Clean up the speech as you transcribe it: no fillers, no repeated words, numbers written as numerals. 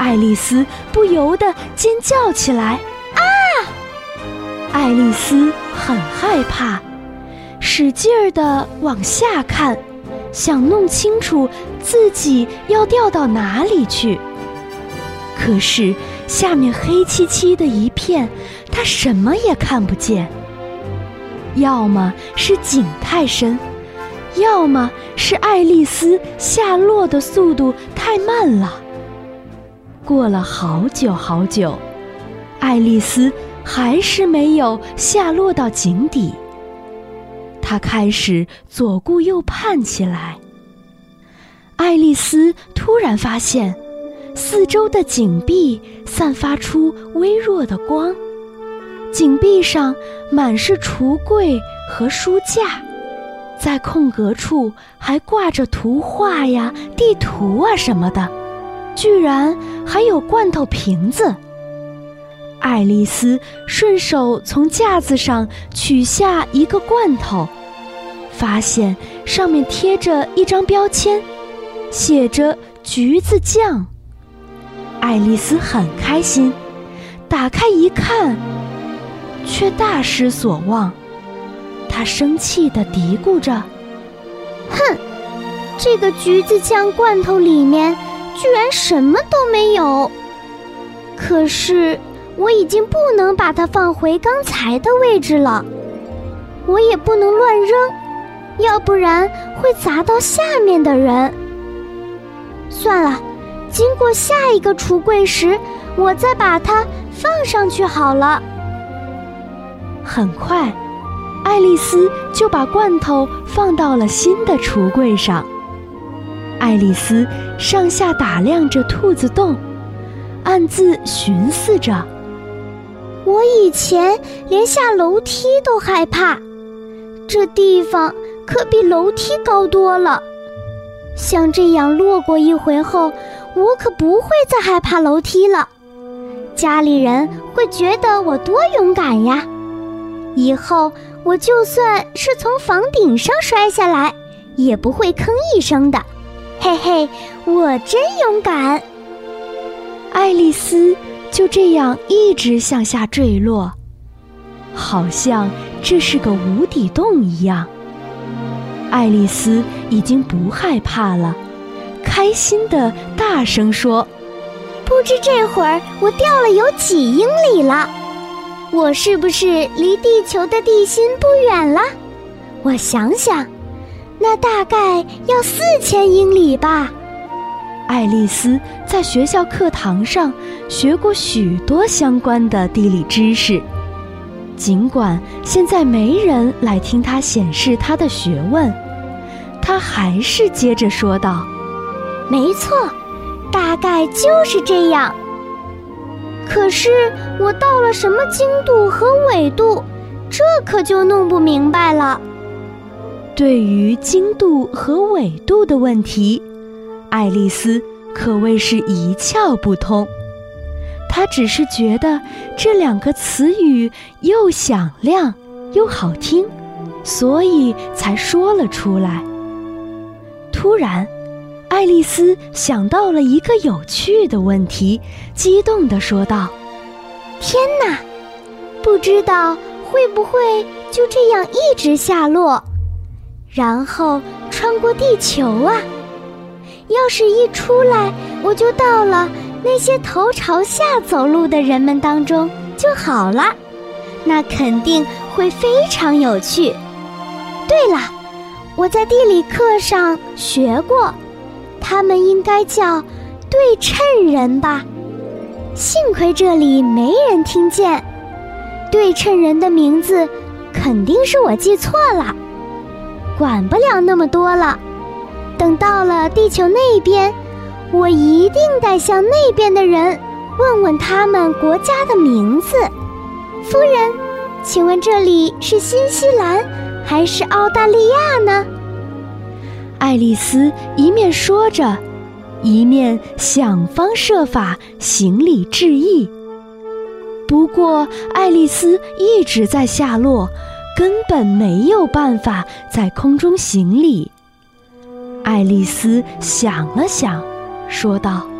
爱丽丝不由得尖叫起来。啊！爱丽丝很害怕，使劲儿地往下看，想弄清楚自己要掉到哪里去。可是下面黑漆漆的一片，她什么也看不见。要么是井太深，要么是爱丽丝下落的速度太慢了。过了好久好久，爱丽丝还是没有下落到井底。她开始左顾右盼起来。爱丽丝突然发现，四周的井壁散发出微弱的光，井壁上满是橱柜和书架，在空格处还挂着图画呀、地图啊什么的，居然还有罐头瓶子。爱丽丝顺手从架子上取下一个罐头，发现上面贴着一张标签，写着橘子酱。爱丽丝很开心，打开一看，却大失所望。她生气地嘀咕着： 哼，这个橘子酱罐头里面居然什么都没有。可是我已经不能把它放回刚才的位置了，我也不能乱扔，要不然会砸到下面的人。算了，经过下一个橱柜时，我再把它放上去好了。 很快，爱丽丝就把罐头放到了新的橱柜上。爱丽丝上下打量着兔子洞，暗自寻思着： 我以前连下楼梯都害怕，这地方可比楼梯高多了。像这样落过一回后，我可不会再害怕楼梯了。家里人会觉得我多勇敢呀！以后我就算是从房顶上摔下来，也不会吭一声的。嘿嘿，我真勇敢！ 爱丽丝就这样一直向下坠落，好像这是个无底洞一样。爱丽丝已经不害怕了，开心地大声说： 不知这会儿我掉了有几英里了？我是不是离地球的地心不远了？我想想，那大概要4000英里吧。 爱丽丝在学校课堂上学过许多相关的地理知识，尽管现在没人来听她显示她的学问，她还是接着说道： 没错，大概就是这样。可是我到了什么经度和纬度，这可就弄不明白了。 对于经度和纬度的问题，爱丽丝可谓是一窍不通。她只是觉得这两个词语又响亮又好听，所以才说了出来。突然，爱丽丝想到了一个有趣的问题，激动地说道： 天哪，不知道会不会就这样一直下落，然后穿过地球啊？要是一出来我就到了那些头朝下走路的人们当中就好了，那肯定会非常有趣。对了，我在地理课上学过，他们应该叫对称人吧？幸亏这里没人听见，对称人的名字肯定是我记错了。管不了那么多了，等到了地球那边，我一定得向那边的人问问他们国家的名字。夫人，请问这里是新西兰还是澳大利亚呢？ 爱丽丝一面说着，一面想方设法行礼致意。不过爱丽丝一直在下落，根本没有办法在空中行礼。爱丽丝想了想，说道：